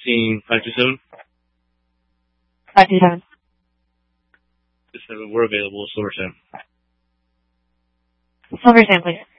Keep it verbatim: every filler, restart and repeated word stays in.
Scene five two seven. five two seven. Seven, we're available. Silver Sam. Silver Sam, please.